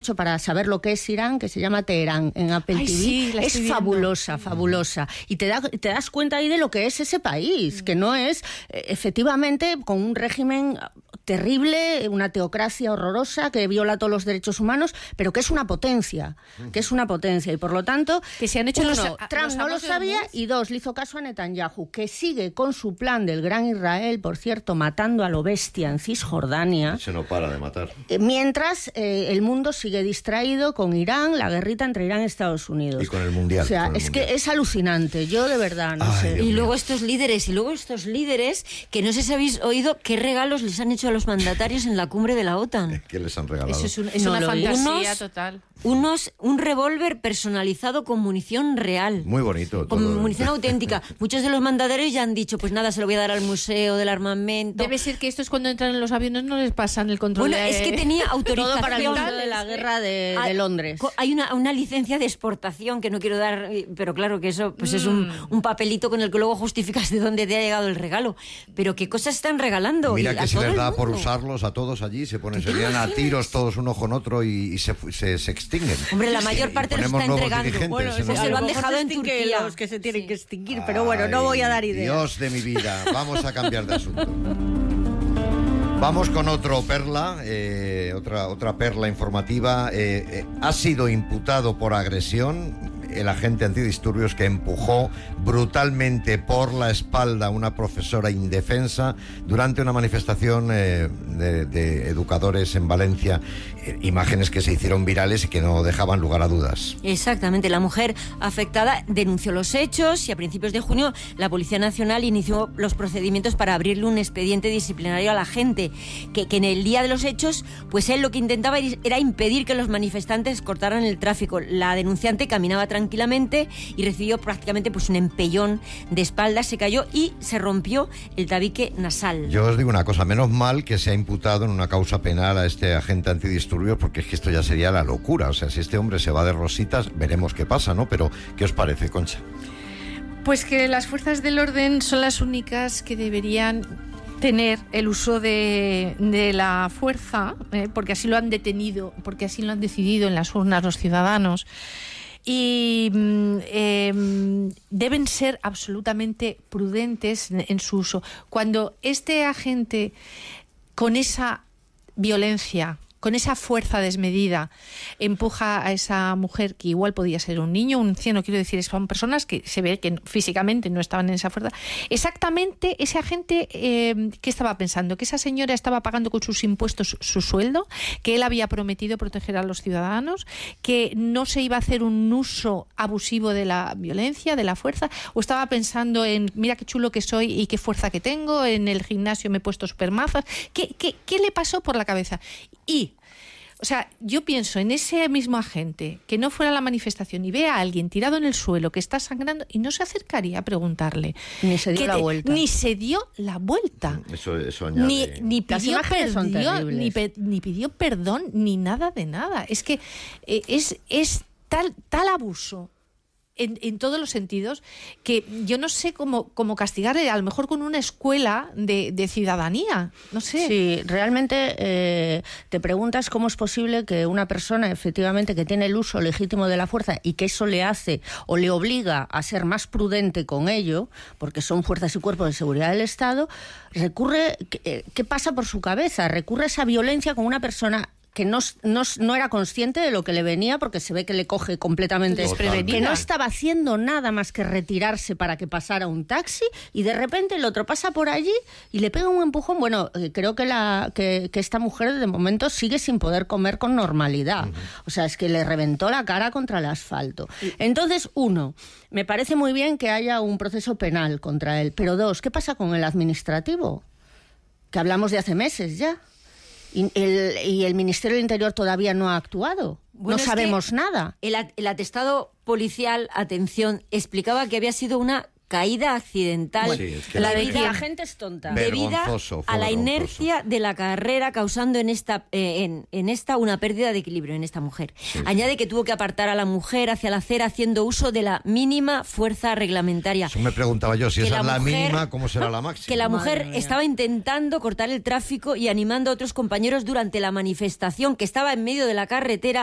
hecho para saber lo que es Irán, que se llama Teherán, en Apple TV. Sí, es fabulosa, fabulosa. Y te das cuenta ahí de lo que es ese país, que no es, efectivamente, con un régimen terrible, una teocracia horrorosa que viola todos los derechos humanos, pero que es una potencia, y por lo tanto, que se han hecho Trump no lo sabía, y dos, le hizo caso a Netanyahu, que sigue con su plan del Gran Israel, por cierto, matando a lo bestia en Cisjordania. Se no para de matar. Mientras el mundo sigue distraído con Irán, la guerrita entre Irán y Estados Unidos. Y con el Mundial. O sea, que es alucinante, yo de verdad no sé. Y luego estos líderes, que no sé si habéis oído qué regalos les han hecho a los mandatarios en la cumbre de la OTAN. ¿Qué les han regalado? Eso es una fantasía total. Un revólver personalizado con munición real. Muy bonito. Con munición auténtica. Muchos de los mandatarios ya han dicho, pues nada, se lo voy a dar al Museo del Armamento. Debe ser que estos cuando entran en los aviones no les pasan el control. Bueno, es que tenía autorización. Todo para el Museo de la Guerra de Londres. Hay una licencia de exportación que no quiero dar, pero claro que eso pues es un papelito con el que luego justificas de dónde te ha llegado el regalo. Pero qué cosas están regalando. Mira que si les da por usarlos a todos allí, se lian a tiros todos uno con otro y se extinguen. Hombre, la mayor parte los está entregando. Bueno, se lo han dejado en Turquía. Los que se tienen que extinguir, pero bueno, no voy a dar ideas. Dios de mi vida, vamos a cambiar de asunto. Vamos con otra perla informativa. Ha sido imputado por agresión el agente antidisturbios que empujó brutalmente por la espalda a una profesora indefensa durante una manifestación de educadores en Valencia. Imágenes que se hicieron virales y que no dejaban lugar a dudas. Exactamente, la mujer afectada denunció los hechos y a principios de junio la Policía Nacional inició los procedimientos para abrirle un expediente disciplinario al agente, que en el día de los hechos, pues él lo que intentaba era impedir que los manifestantes cortaran el tráfico. La denunciante caminaba tranquilamente y recibió prácticamente pues un empellón de espalda, se cayó y se rompió el tabique nasal. Yo os digo una cosa, menos mal que se ha imputado en una causa penal a este agente antidisturbios, porque es que esto ya sería la locura. O sea, si este hombre se va de rositas, veremos qué pasa, ¿no? Pero, ¿qué os parece, Concha? Pues que las fuerzas del orden son las únicas que deberían tener el uso de la fuerza, porque así lo han detenido, porque así lo han decidido en las urnas los ciudadanos. Y deben ser absolutamente prudentes en su uso. Cuando este agente, con esa violencia, con esa fuerza desmedida, empuja a esa mujer, que igual podía ser un niño, un anciano, quiero decir, son personas que se ve que físicamente no estaban en esa fuerza. Exactamente ese agente, ¿qué estaba pensando? Que esa señora estaba pagando con sus impuestos su sueldo, que él había prometido proteger a los ciudadanos, que no se iba a hacer un uso abusivo de la violencia, de la fuerza, o estaba pensando en, mira qué chulo que soy y qué fuerza que tengo, en el gimnasio me he puesto supermazas. ¿Qué le pasó por la cabeza? Y o sea, yo pienso en ese mismo agente que no fuera a la manifestación y ve a alguien tirado en el suelo que está sangrando y no se acercaría a preguntarle. Ni se dio la vuelta. Ni se dio la vuelta. Eso añade. Ni pidió perdón, ni nada de nada. Es que es tal abuso en todos los sentidos, que yo no sé cómo castigarle, a lo mejor con una escuela de ciudadanía, no sé. Sí, realmente te preguntas cómo es posible que una persona, efectivamente, que tiene el uso legítimo de la fuerza y que eso le hace o le obliga a ser más prudente con ello, porque son fuerzas y cuerpos de seguridad del Estado, ¿qué pasa por su cabeza? Recurre a esa violencia con una persona que no era consciente de lo que le venía, porque se ve que le coge completamente desprevenida, que no estaba haciendo nada más que retirarse para que pasara un taxi, y de repente el otro pasa por allí y le pega un empujón. Bueno, creo que esta mujer de momento sigue sin poder comer con normalidad. O sea, es que le reventó la cara contra el asfalto. Entonces, uno, me parece muy bien que haya un proceso penal contra él, pero dos, ¿qué pasa con el administrativo? Que hablamos de hace meses ya. Y el Ministerio del Interior todavía no ha actuado. Bueno, no sabemos nada. El atestado policial, atención, explicaba que había sido una caída accidental. Bueno, sí, es que la gente es tonta. Debida a la inercia de la carrera, causando en esta una pérdida de equilibrio en esta mujer. Sí. Añade que tuvo que apartar a la mujer hacia la acera haciendo uso de la mínima fuerza reglamentaria. Eso me preguntaba yo, si esa es la mínima, ¿cómo será la máxima? Que la mujer estaba intentando cortar el tráfico y animando a otros compañeros durante la manifestación, que estaba en medio de la carretera,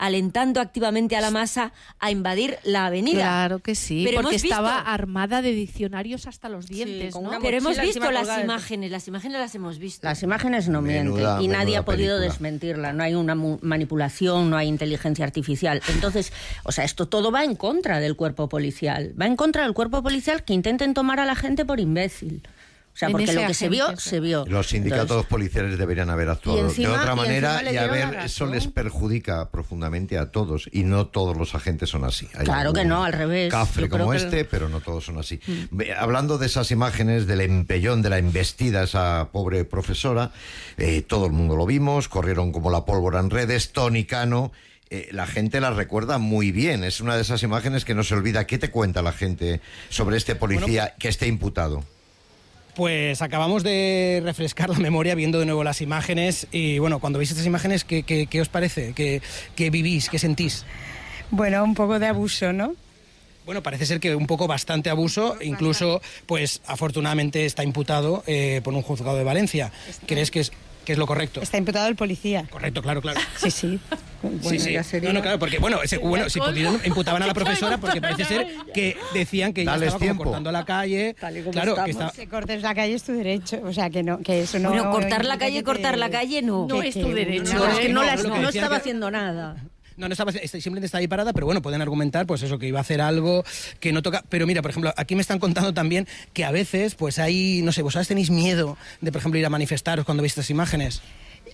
alentando activamente a la masa a invadir la avenida. Claro que sí, Pero porque hemos visto- estaba armada de diccionarios hasta los dientes, con ¿no? una Pero hemos mochila visto encima las colgada. imágenes las hemos visto. Las imágenes no Menuda- mienten y nadie menuda ha podido película. desmentirla. No hay una manipulación, no hay inteligencia artificial. Entonces, o sea, esto todo va en contra del cuerpo policial. Va en contra del cuerpo policial que intenten tomar a la gente por imbécil. O sea, En porque ese lo que se agente, vio, sí. se vio. Los sindicatos Entonces, policiales deberían haber actuado encima- de otra y manera encima le y dieron la eso razón. les perjudica profundamente a todos y no todos los agentes son así. Hay Claro que algún no, al revés. Cafre Yo creo como que- este, pero no todos son así. Hablando de esas imágenes del empellón, de la embestida a esa pobre profesora, todo el mundo lo vimos, corrieron como la pólvora en redes, Tony Cano. La gente la recuerda muy bien. Es una de esas imágenes que no se olvida. ¿Qué te cuenta la gente sobre este policía que esté imputado? Pues acabamos de refrescar la memoria viendo de nuevo las imágenes y bueno, cuando veis estas imágenes, ¿qué os parece? ¿Qué vivís? ¿Qué sentís? Bueno, un poco de abuso, ¿no? Bueno, parece ser que un poco bastante abuso, incluso pues afortunadamente está imputado por un juzgado de Valencia. ¿Crees que es lo correcto? Está imputado el policía. Correcto, claro. Sí, sí. Sí, sí. ya sería- No, claro, porque si pudieron, imputaban a la profesora porque parece ser que decían que ella Dales estaba como tiempo. cortando la calle. Tal y como Claro, que estamos. está, Que cortes la calle es tu derecho. O sea, que eso no... Bueno, cortar la implica calle, que cortar te- la calle no. No es tu derecho. No, es que no, lo que no decían estaba que- haciendo nada. No estaba, simplemente está ahí parada, pero bueno, pueden argumentar, pues eso, que iba a hacer algo que no toca. Pero mira, por ejemplo, aquí me están contando también que a veces, pues hay, no sé, vosotros tenéis miedo de, por ejemplo, ir a manifestaros cuando veis estas imágenes.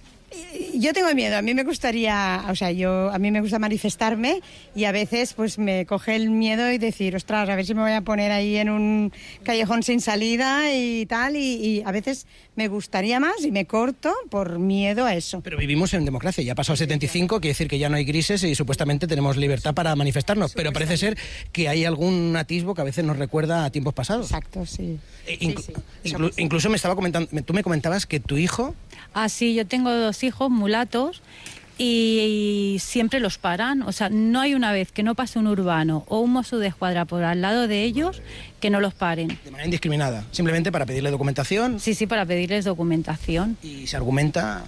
Yo tengo miedo, a mí me gustaría, o sea, a mí me gusta manifestarme y a veces pues me coge el miedo y decir, ostras, a ver si me voy a poner ahí en un callejón sin salida y tal, y a veces me gustaría más y me corto por miedo a eso. Pero vivimos en democracia, ya ha pasado el 75, quiere decir que ya no hay grises y supuestamente tenemos libertad para manifestarnos, pero parece ser que hay algún atisbo que a veces nos recuerda a tiempos pasados. Exacto, sí. Incluso me estaba comentando, tú me comentabas que tu hijo... Ah, sí, yo tengo 2 hijos mulatos y siempre los paran. O sea, no hay una vez que no pase un urbano o un Mossos d'Esquadra por al lado de ellos que no los paren. De manera indiscriminada, simplemente para pedirle documentación Sí, para pedirles documentación. y se argumenta...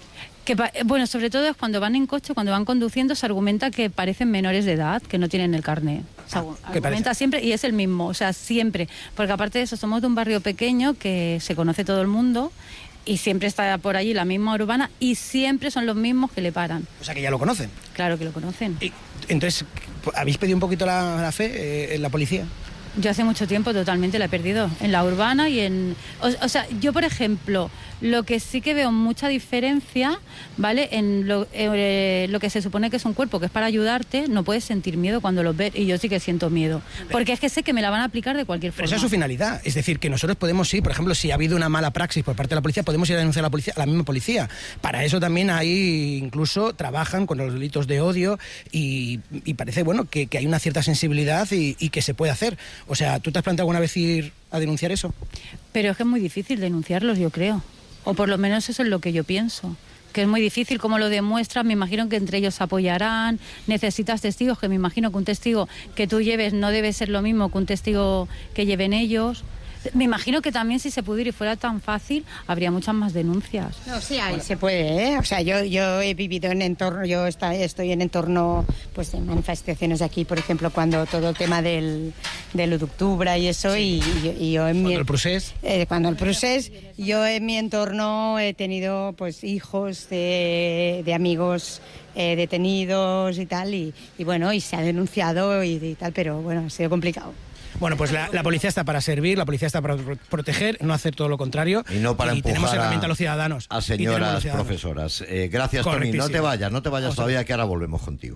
Bueno, sobre todo es cuando van en coche, cuando van conduciendo, se argumenta que parecen menores de edad, que no tienen el carné. Se argumenta parece? siempre y es el mismo, o sea, siempre. Porque aparte de eso, somos de un barrio pequeño que se conoce todo el mundo y siempre está por allí la misma urbana y siempre son los mismos que le paran. O sea que ya lo conocen. Claro que lo conocen. Y, entonces, ¿habéis pedido un poquito la fe en la policía? Yo hace mucho tiempo totalmente la he perdido, en la urbana y en... O sea, yo, por ejemplo, lo que sí que veo mucha diferencia, ¿vale? En lo que se supone que es un cuerpo, que es para ayudarte, no puedes sentir miedo cuando los ves, y yo sí que siento miedo. Porque es que sé que me la van a aplicar de cualquier Pero forma. esa es su finalidad. Es decir, que nosotros podemos ir, por ejemplo, si ha habido una mala praxis por parte de la policía, podemos ir a denunciar a la policía, a la misma policía. Para eso también hay, incluso trabajan con los delitos de odio y parece, bueno, que hay una cierta sensibilidad y que se puede hacer. O sea, ¿tú te has planteado alguna vez ir a denunciar eso? Pero es que es muy difícil denunciarlos, yo creo. O por lo menos eso es lo que yo pienso. Que es muy difícil, cómo lo demuestran, me imagino que entre ellos se apoyarán, necesitas testigos, que me imagino que un testigo que tú lleves no debe ser lo mismo que un testigo que lleven ellos. Me imagino que también si se pudiera y fuera tan fácil, habría muchas más denuncias. No, sí, ahí se puede, ¿eh? O sea, yo he vivido en entorno, estoy en entorno pues de manifestaciones aquí, por ejemplo, cuando todo el tema del 1 de octubre y eso, y yo en Cuando el procés... cuando el procés, yo en mi entorno he tenido pues hijos de amigos detenidos y tal, y bueno, y se ha denunciado y tal, pero bueno, ha sido complicado. Bueno, pues la policía está para servir, la policía está para proteger, no hacer todo lo contrario. Y no para empujar tenemos herramienta a los ciudadanos. a Y tenemos señoras los ciudadanos. profesoras. Gracias, Tony. Correctísimo. No te vayas Vamos a todavía, ver. que ahora volvemos contigo.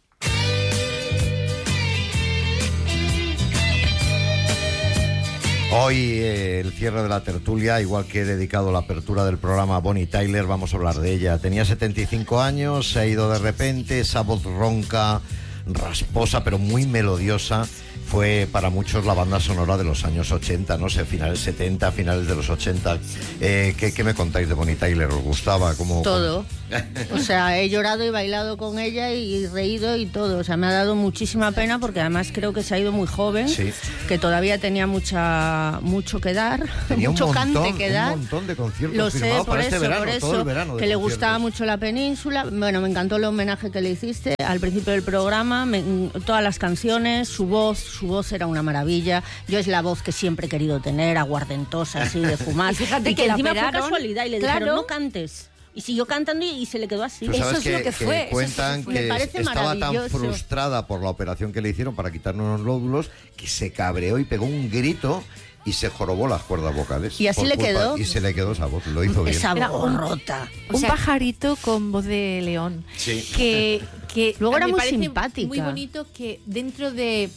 Hoy el cierre de la tertulia, igual que he dedicado la apertura del programa a Bonnie Tyler, vamos a hablar de ella. Tenía 75 años, se ha ido de repente, esa voz ronca, rasposa, pero muy melodiosa. Fue para muchos la banda sonora de los años 80, no sé, finales 70, finales de los 80. ¿Qué me contáis de Bonnie Tyler? ¿Os gustaba? ¿Cómo, Todo. cómo? O sea, he llorado y bailado con ella y reído y todo. O sea, me ha dado muchísima pena porque además creo que se ha ido muy joven, Sí. que todavía tenía mucho que dar, Tenía mucho cante un que dar. montón de conciertos Lo sé, firmados por para este eso, verano, por eso, todo el verano de que le conciertos. gustaba mucho la península. Bueno, me encantó el homenaje que le hiciste al principio del programa, todas las canciones, su voz era una maravilla. Yo es la voz que siempre he querido tener, aguardentosa, así de fumar. Y fíjate y que que la encima fue operaron, casualidad y le claro. dijeron, no cantes. Y siguió cantando y se le quedó así. Tú sabes Eso es lo que fue, eso cuentan es lo que fue. que Me parece estaba tan maravilloso. frustrada por la operación que le hicieron para quitarle unos lóbulos que se cabreó y pegó un grito y se jorobó las cuerdas vocales. Y así por le quedó. Y se le quedó esa voz, lo hizo bien. Esa Era voz un- rota. Un pajarito con voz de león. Sí. Que Luego era me muy parece simpática. muy bonito que dentro de...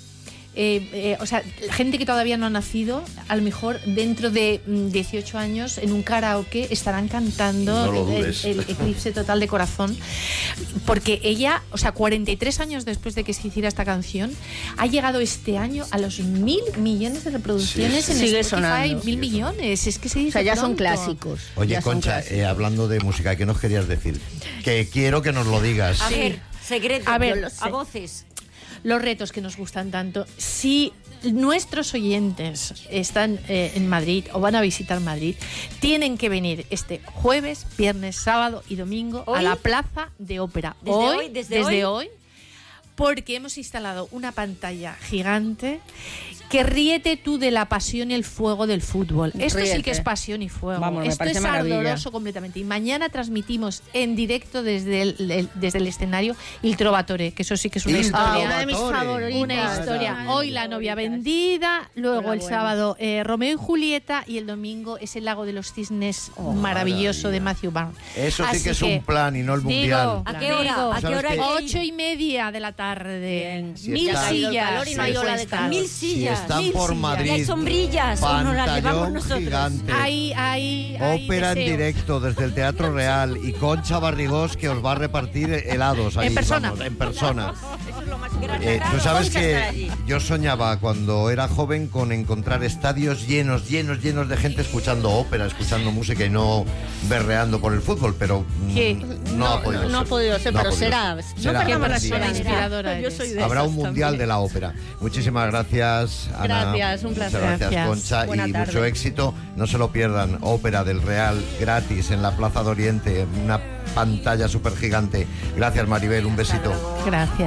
o sea, gente que todavía no ha nacido, a lo mejor dentro de 18 años en un karaoke estarán cantando No lo dudes. el Eclipse Total de Corazón, porque ella, o sea, 43 años después de que se hiciera esta canción, ha llegado este año a los 1.000 millones de reproducciones Sí, en sigue Spotify. sonando. 1.000 millones, es que se dice O sea, ya son pronto. clásicos. Oye, ya son Concha, clásicos. hablando de música, ¿qué nos querías decir? Que quiero que nos lo digas. A ver, secreto, A ver, yo lo sé. a voces. Los retos que nos gustan tanto. Si nuestros oyentes están en Madrid o van a visitar Madrid, tienen que venir este jueves, viernes, sábado y domingo a ¿Hoy? la Plaza de Ópera. ¿Desde hoy? Porque hemos instalado una pantalla gigante que ríete tú de la pasión y el fuego del fútbol. Esto sí Ríete. que es pasión y fuego. Vamos, me Esto parece es maravilla. ardoroso completamente. Y mañana transmitimos en directo desde el escenario Il Trovatore, que eso sí que es una Il historia. una de mis Trovatore. favoritas. Una historia. Hoy la novia vendida, luego el sábado Romeo y Julieta y el domingo es el lago de los cisnes maravilloso de Matthew Barnes. Eso sí Así que es un plan y no el mundial. ¿A qué hora? ¿A qué ¿Sabes hora? qué? hay? 8:30 de la tarde. Si 1000 está- sillas. calor y no hay ola de calor. 1000 Si sillas. están 1000 por sillas. Madrid, Y hay sombrillas, o nos las llevamos pantallón nosotros. gigante. Hay Ópera en deseo. directo desde el Teatro Real y Concha Barrigós que os va a repartir helados ahí, En persona. vamos, en persona. Gracias. Tú sabes Vamos a estar allí. que yo soñaba cuando era joven con encontrar estadios llenos de gente escuchando ópera, escuchando música y no berreando por el fútbol, pero ¿Qué? no ha podido ser. No ha podido ser, No ha pero podido será. ser. No Será. Qué perdamos la Sí. persona esperanza. inspiradora Yo eres. soy de Habrá esas un mundial también. de la ópera. Muchísimas gracias, Ana. Gracias, un placer. Muchas gracias, Gracias. Concha, Buena y tarde. mucho éxito. No se lo pierdan. Ópera del Real gratis en la Plaza de Oriente, una pantalla súper gigante. Gracias, Maribel. Un besito. Gracias.